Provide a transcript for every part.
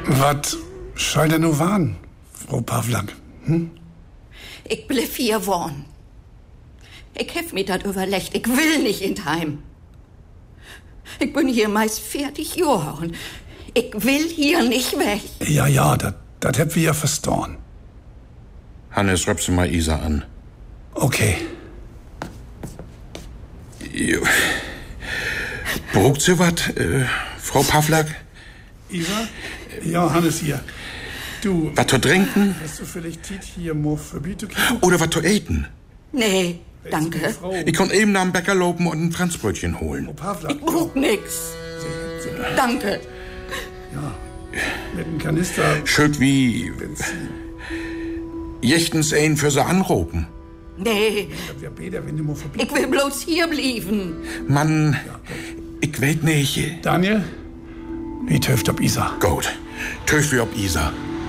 Was soll denn nur waren, Frau Pawlak? Ich bleib hier wohnen. Ich hef mir dat überlegt, ich will nicht in Heim. Ich bin hier meist 40 Jahre und ich will hier nicht weg. Ja, das hab wir ja verstanden. Hannes, röpse mal Isa an. Okay. Brugt sie wat, Frau Pawlak? Isa? Ja, Hannes hier. Du... Was zu trinken? Hast du vielleicht Tiet hier mal verbieten können? Oder was zu eten? Nee, danke. Ich kann eben nach dem Bäcker laufen und ein Franzbrötchen holen. Frau Pawlak. Ich brauch nix. Danke. Ja, mit einem Kanister... Schön wie... Benzin. Jechtens ein für sie anropen. Nee, Das wär besser, wenn du mal verbieten. ich will bloß hier bleiben. Mann, ich weet nicht. Daniel, wie töft ob Isa? Gut, töf wie ob Isa.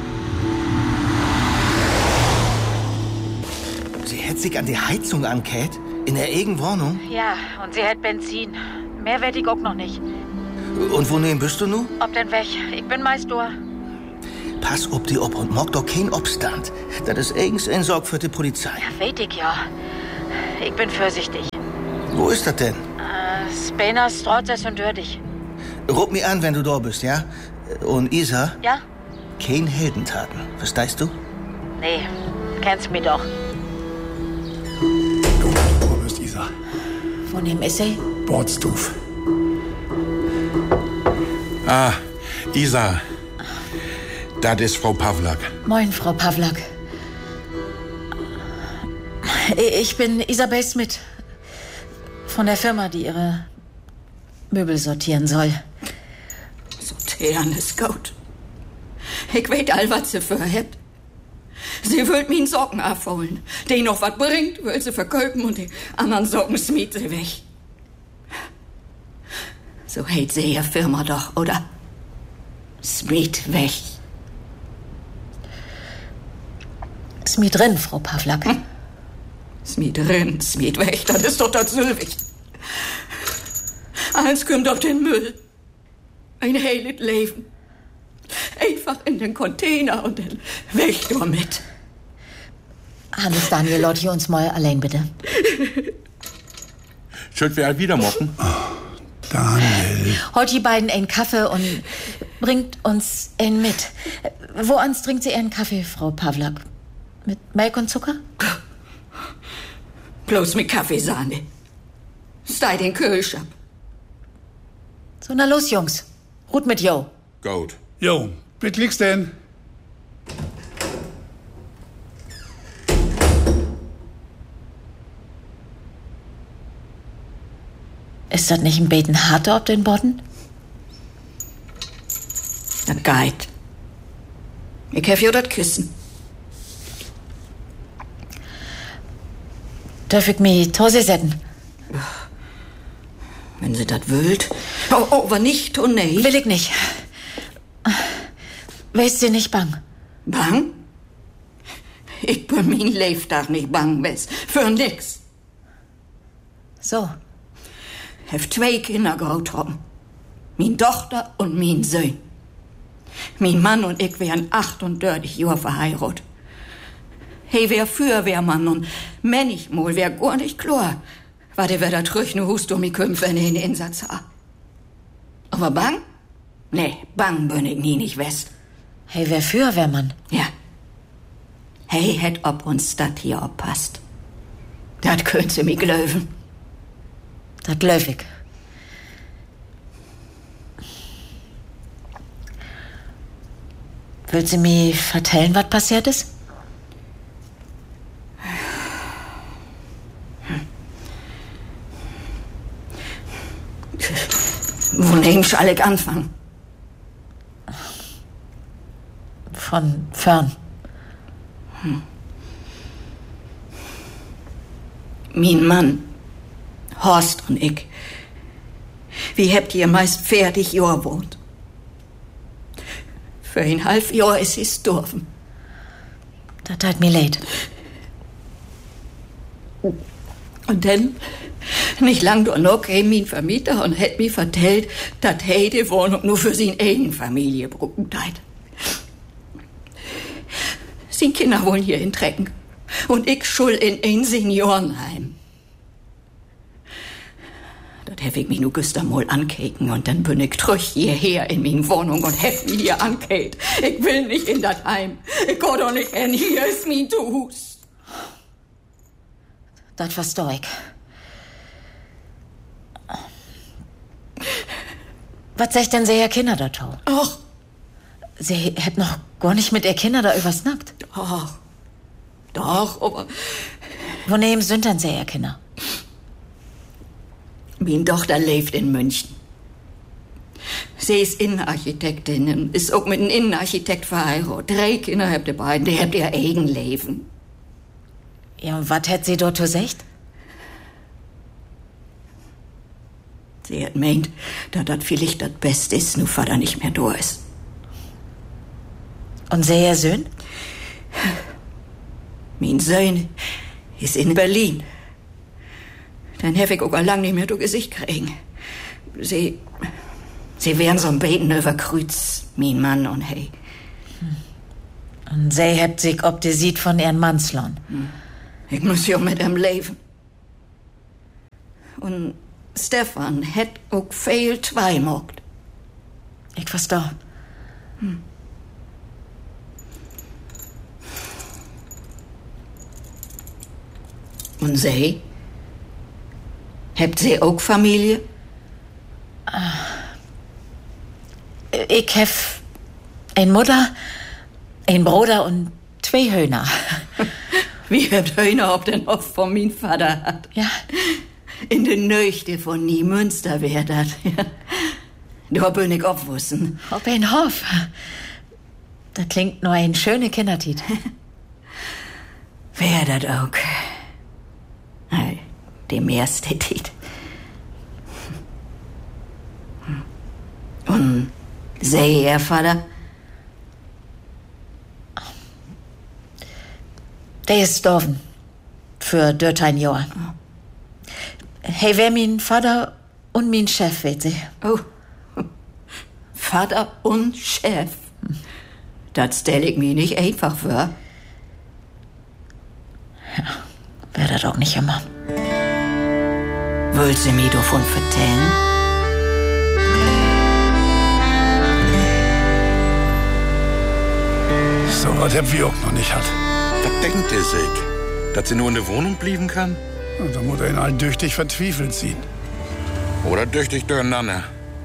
Sie hätt sich an die Heizung angehät? In der eigenen Wohnung? Ja, und sie hat Benzin. Mehr werd ich auch noch nicht. Und wo nehmen bist du nu? Ob denn weg? Ich bin meist da. Pass ob die ob und mag doch kein Obstand. Das ist eigens ein Sorg für die Polizei. Ja, weet ich ja. Ich bin vorsichtig. Wo ist das denn? Spener Straße und Dördig. Ruf mich an, wenn du da bist, ja? Und Isa, Ja? kein Heldentaten. Verstehst du? Nee, kennst mich doch. Du bist Isa. Von dem Essay? Bordstuf. Ah, Isa. Das ist Frau Pawlak. Moin, Frau Pawlak. Ich bin Isabel Smith. Von der Firma, die ihre Möbel sortieren soll. Sortieren ist gut. Ich weet all, was sie für hat. Sie wollt mir Socken abholen. Den noch was bringt, will sie verkaufen und die anderen Socken smiet sie weg. So heißt sie ihr Firma doch, oder? Smiet weg. Smiet drin, Frau Pawlak. Smiet rein, smiet weg, das ist doch das Sülwig. Eins kommt auf den Müll. Ein heiles Leben. Einfach in den Container und dann weg damit. Hannes, Daniel, Leute, hier uns mal allein, bitte. Schön wir all wieder mocken. Daniel. Holt die beiden einen Kaffee und bringt uns einen mit. Woans trinkt sie einen Kaffee, Frau Pawlak? Mit Milch und Zucker? Bloß mit Kaffeesahne. Stei den Kühlschrank. So, na los, Jungs. Ruht mit Jo. Gut. Jo, bitte liegst denn? Ist das nicht ein Beten harter ob den Boden? Das geht. Ich hef jo das Kissen. Darf ich mich Tose setzen? Wenn sie das wüllt. Oh, aber nicht, oh nee. Will ich nicht. Weißt sie nicht bang? Bang? Ich bin mein Lebenstag nicht bang, wes. Für nix. So. Hef 2 Kinder gehaut haben. Min Tochter und min Sohn. Mein Mann und ich wären 38 Jahre verheiratet. He wär Feuerwehrmann und manchmal wär gar nicht klar, was der da trüch ne Hust um mich kümmt, wenn er in den Einsatz ha. Aber bang? Nee, bang bin ich nie nicht west. Hey, wer Feuerwehrmann? Ja. Hey, hätt ob uns dat hier oppasst. Dat könnt sie mich glöwen. Das löw ich. Will sie mir vertellen, was passiert ist? Wo nehm ich alle anfangen? Von fern. Mein Mann, Horst und ich, wie habt ihr meist 40 Jahre wohnt. Für ein halb Jahr ist es gestorben. Das tat mir leid. Und dann, nicht lang danach, kam mein Vermieter und hat mir vertellt, dass die Wohnung nur für seine eigene Familie braucht hat. Sie Kinder wollen hier in Trecken. Und ich schuld in ein Seniorenheim. Das hab ich mich nur gestern mal ankeken und dann bin ich trüch hierher in min Wohnung und hab mich hier ankeket. Ich will nicht in das Heim. Ich geh doch nicht hin. Hier ist min Hus. Das versteh ich. Was sagt denn sie, ihr Kinder da, Tau? Ach. Sie hat noch gar nicht mit ihr Kinder da übersnackt. Doch, aber... Wo nehmen sind denn sie, ihr Kinder? Min Tochter lebt in München. Sie ist Innenarchitektin und ist auch mit einem Innenarchitekt verheiratet. 3 Kinder habt ihr beiden, die habt ihr eigen Leben. Ja, und was hat sie dort gesagt? Sie hat meint, dass das vielleicht das Beste ist, nur Vater nicht mehr da ist. Und sie, ihr Sohn? Mein Sohn ist in Berlin. Dann hab ich auch lang nicht mehr durch Gesicht kriegen. Sie wären so ein Beten über Kreuz, mein Mann und hey. Und sie habt sich ob die sieht von ihren Mannslohn. Ich muss ja mit ihm leben. Und Stefan hat auch viel zweimogt. Ich versteh. Und sie? Habt sie auch Familie? Ich hab eine Mutter, einen Bruder und 2 Hühner. Wie habt Hühner ob denn oft von mein Vater hat? Ja. In den Nöchte von Niemünster wär dat. Da bin ich aufwussen. Ob ein Hof. Das klingt nur ein schöne Kindertiet. Wär dat auch. Dem erste Tiet. Und sei ihr Vater? Der ist gestorben. Für 13 Jahre. Hey, wär mein Vater und mein Chef, weet sie. Oh. Vater und Chef. Das stell ich mir nicht einfach vor. Ja, wär das auch nicht immer. Wollt sie mir davon vertellen? So was hab wir auch noch nicht hat. Was denkt ihr sich? Dass sie nur in der Wohnung blieben kann? Und da muss er ihn all durch dich vertwiefelt ziehen. Oder durch dich durcheinander?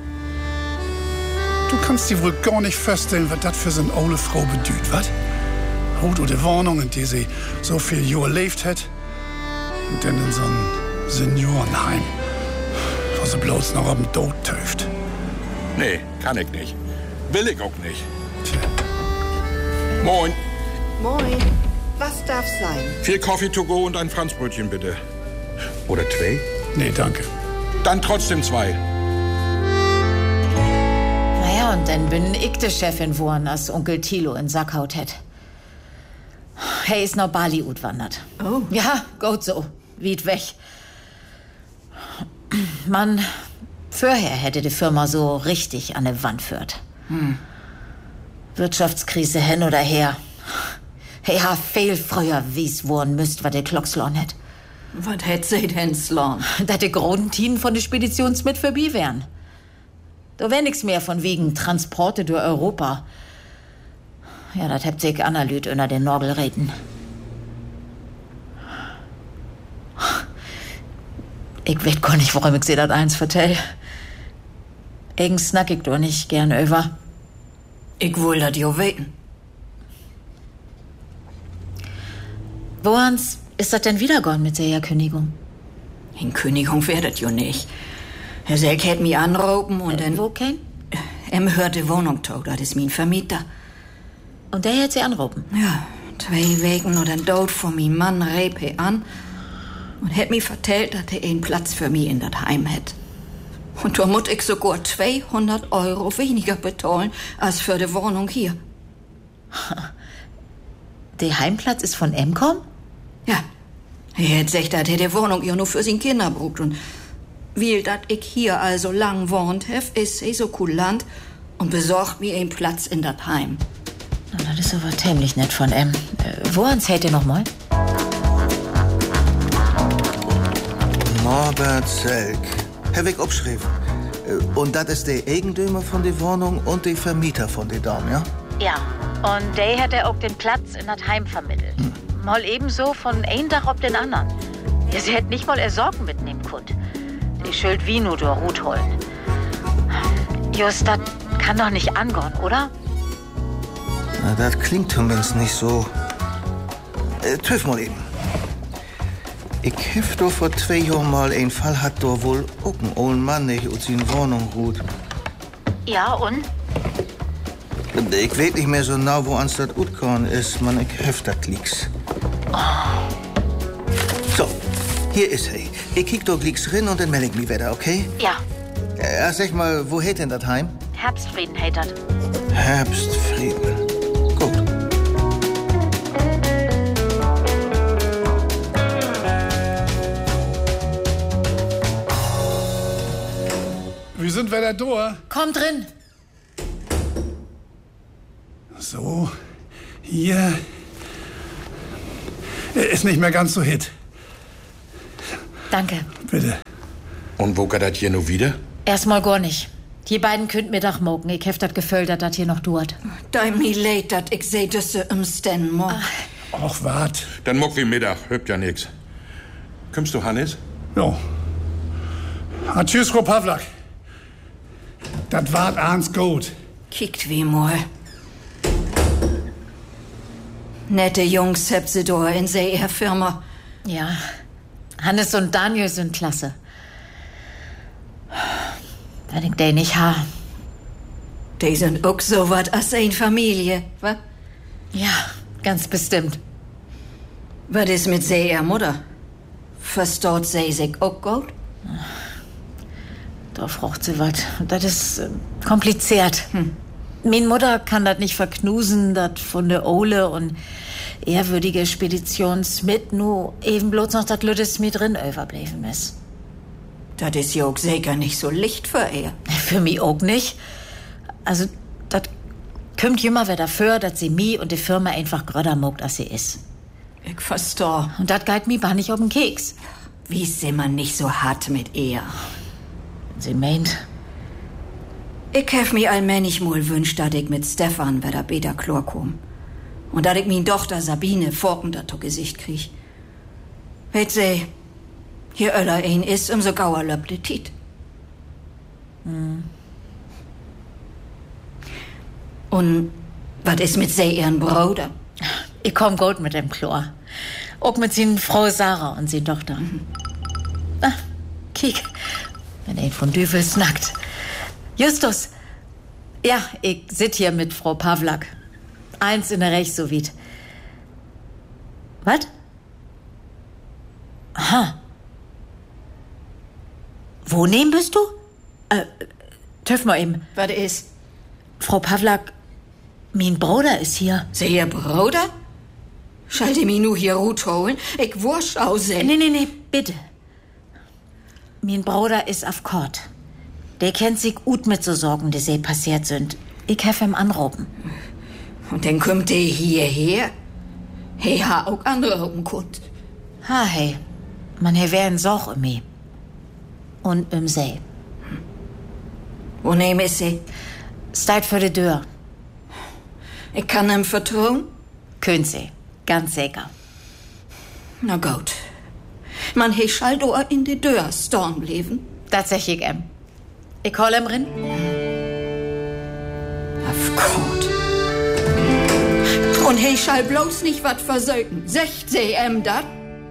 Du kannst dir wohl gar nicht vorstellen, was das für so eine alte Frau bedeutet, was? Haut oder Wohnung, in der sie so viel Jahre lebt hat. Und dann in so ein Seniorenheim, wo sie bloß noch am Tod töft. Nee, kann ich nicht. Will ich auch nicht. Tja. Moin. Moin. Was darf sein? 4 Coffee to go und ein Franzbrötchen, bitte. Oder 2? Nee, danke. Dann trotzdem 2. Naja, und dann bin ich die Chefin geworden, als Onkel Thilo in Sackhaut hat. Hey, ist nach Bali wandert. Oh. Ja, gut so. Weit weg. Mann, vorher hätte die Firma so richtig an die Wand führt. Wirtschaftskrise hin oder her. Hey, ha, viel früher wies worden müsst, was der Klockslorn hat. Was hätt sie denn slorn? Dass die Grundtinen von der Speditions mit vorbei wären. Da wär nix mehr von wegen Transporte durch Europa. Ja, das habt sich Analyt unter den Nagel reden. Ich weet gar nicht, warum ich sie das eins vertell. Irgend snack ich doch nicht gern über. Ich will das jo weten. Woans ist das denn wiedergegangen mit der Kündigung? In Kündigung wär das jo nicht. Herr Selk hätt mich anrufen und dann... Wo kein? hört die Wohnung to, das ist mein Vermieter. Und der hätt sie anrufen? Ja, 2 Wochen oder ein Tod von mein Mann riep he an und hätt mir vertellt, dass er einen Platz für mich in das Heim hätt. Und da muss ich sogar 200 Euro weniger bezahlen als für die Wohnung hier. Der Heimplatz ist von Emcom? Ja, er hätt gesagt, dass er die Wohnung ja nur für sein Kinder braucht. Und weil dat ich hier also lang wohnt hef, ist er so kulant und besorgt mir einen Platz in dat Heim. Na, das ist aber ziemlich nett von wo ans hält ihr noch mal? Norbert Selk. Herr Weg abschrieben. Und das ist der Eigentümer von der Wohnung und der Vermieter von der Dom, ja? Ja, und der hätte auch den Platz in das Heim vermittelt. Mal ebenso von einem Tag auf den anderen. Ja, sie hätte nicht mal Sorgen mitnehmen können. Die Schuld wie nur durch Rut holen. Just, das kann doch nicht angehen, oder? Na, das klingt zumindest nicht so. Tüff mal eben. Ich hef doch vor 2 Jahren mal einen Fall hat doch wohl auch ein olden Mann nicht aus seiner Wohnung ruht. Ja, und? Ich weiß nicht mehr so genau, wo ans das utgekommen ist, man, ich hef das lieg's. So, hier ist er. Ich kick doch glicks rin und dann melde ich mich wieder, okay? Ja. Sag mal, wo hätt denn das Heim? Herbstfrieden hätt das. Herbstfrieden. Gut. Wir sind wieder da. Komm drin. So, hier. Ist nicht mehr ganz so hit. Danke. Bitte. Und wo geht das hier nur wieder? Erstmal gar nicht. Die beiden könnt Mittag mogen. Ich hef dat gefüllt, dass das hier noch dauert. Da mir leid, dat ich seh düsse umständen mag. Och, wart. Dann muck wie Mittag, hübt ja nix. Kommst du, Hannes? Jo. Tschüss, Frau Pawlak. Das wart ans gut. Kickt wie mal. Nette Jungs habt sie da in ihrer Firma. Ja, Hannes und Daniel sind klasse. Wenn ich den nicht ha. Die sind auch so wat als eine Familie, wa? Ja, ganz bestimmt. Was ist mit ihrer Mutter? Versteht sie sich auch gut? Da fragt sie was. Das ist kompliziert. Min Mutter kann das nicht verknusen, das von der Ole und ehrwürdige Spedition Smith nur eben bloß noch das Lüttes mit drin überbleiben ist. Das ist ja auch sicher nicht so licht für ihr. Für mich auch nicht. Also, das kommt immer wieder dafür, dass sie mich und die Firma einfach gröder mogt, als sie ist. Ich verstehe. Und das geht mir gar nicht auf den Keks. Wie sind man nicht so hart mit ihr? Sie meint. Ich hef mir allmählich mal wünscht, dass ich mit Stefan wieder besser klarkomm. Und dass ich min Tochter Sabine Forken to Gesicht krieg. Weet sie, hier öller ein ist, umso gauer löbt die Tiet. Und was ist mit sie ihren Bruder? Ich komm gut mit dem Chlor. Auch mit seinen Frau Sarah und seinen Tochter. Ah, kiek, wenn ein von Düvel snackt. Justus. Ja, ich sit hier mit Frau Pawlak. Eins in der Rechts so weit. Was? Aha. Wo nehmen bist du? Töff mal eben. Was ist? Frau Pawlak, mein Bruder ist hier. Sie ihr Bruder? Schalte mich nur hier Rut holen? Ich wursch aussehen. Nee, bitte. Mein Bruder ist auf Kort. Der kennt sich gut mit so Sorgen, die sie passiert sind. Ich hef ihm anrufen. Und dann kommt der hierher? Hey, ha auch andere umkund. Ha, hey. Man he wären Sorg um mich. Und um sie. Wo nehme ich sie? Steigt für die Tür. Ich kann ihm vertrauen? Könnt sie. Ganz sicher. Na gut. Man he schall do in die Tür storn bleiben. Das sag ich ihm. Ich hol ihm rin. Auf Gott. Und he schall bloß nicht wat versöken. Secht sie dat?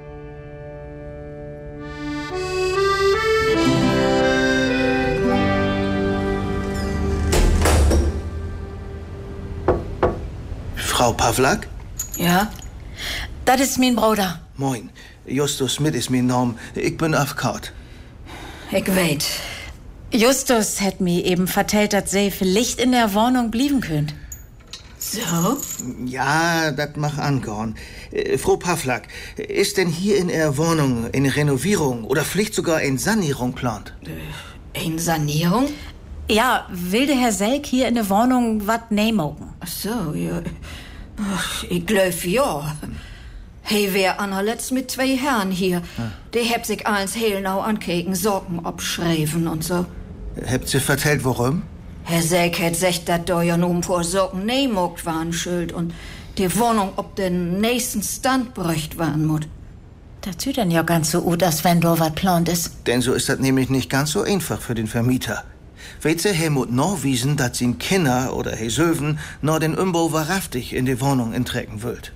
Frau Pawlak? Ja? Das ist mein Bruder. Moin. Justus Smith ist mein Name. Ich bin auf Kart. Ich weet. Justus hat mir eben vertellt, dass sie vielleicht in der Wohnung blieben könnt. So? Ja, das mach angehören. Frau Pawlak, ist denn hier in der Wohnung eine Renovierung oder vielleicht sogar eine Sanierung plant? Eine Sanierung? Ja, will der Herr Selk hier in der Wohnung wat nehmen? Ach so, ja. Ach, ich glaub, ja. Hey, wär anerletzt mit 2 Herren hier. Die heb sich alles heel nau ankeken, Sorgen abschreiben und so. Habt sie vertellt, warum? Herr Säck hat sich dat da ja nun vor Sorgen nemogt waren schuld und die Wohnung ob den nächsten Stand bräucht waren mut. Das sieht dann ja ganz so gut, als wenn da was plant ist. Denn so ist das nämlich nicht ganz so einfach für den Vermieter. Weet sie, er muss nachwiesen, dass sie Kinder oder he Söwen noch den Umbau wahrhaftig in die Wohnung intrecken wollt.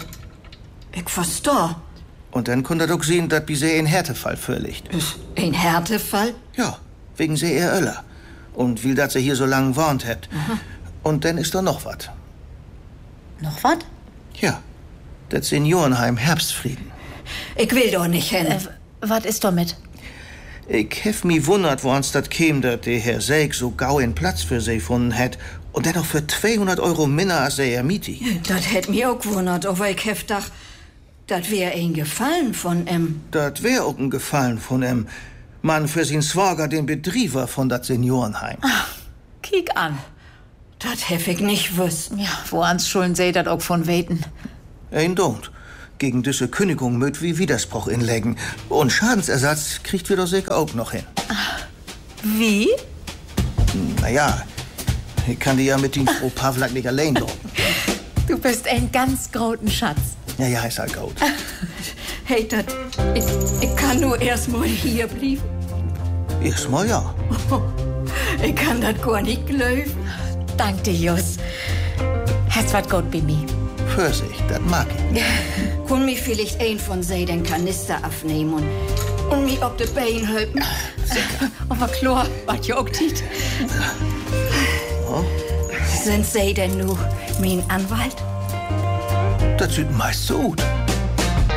Ich versteh. Und dann könnt ihr doch sehen, dass bis ein Härtefall vorliegt. Ein Härtefall? Ja, wegen sie ihr Öller. Und will, dass sie hier so lange wohnt hat. Und dann ist da noch was. Noch was? Ja, das Seniorenheim Herbstfrieden. Ich will doch nicht hin. Was ist damit? Ich hef mi wundert, wo uns dat käm, dat der Herr Säck so gau einen Platz für sie gefunden hat. Und der doch für 200 Euro minder als er Mieti. Das hätt mir auch gewundert, aber ich hef gedacht, das wär ein Gefallen von ihm. Das wär auch ein Gefallen von ihm. Man für sin Schwager den Betrieber von dat Seniorenheim. Ach, kiek an. Das hef ich nicht wüsst. Ja, wo ans Schulden seht dat auch von weten. Ein don't. Gegen diese Kündigung möt wie Widerspruch inlegen. Und Schadensersatz kriegt wir doch Säck auch noch hin. Wie? Naja, ich kann die ja mit den Frau Pawlak nicht allein loben. Du bist ein ganz großen Schatz. Ja, ist halt gut. Hey, ich kann nur erstmal hier bleiben. Erstmal ja. Ich kann das gar nicht glauben. Dank dir, Jus. Hast wat gut bei mir. Vorsicht, das mag ich. Kann mir vielleicht ein von sie den Kanister abnehmen und mich auf die Beine helfen? Aber klar, was ja auch nicht. Oh. Sind Sie denn nur mein Anwalt? Das sieht meist so gut.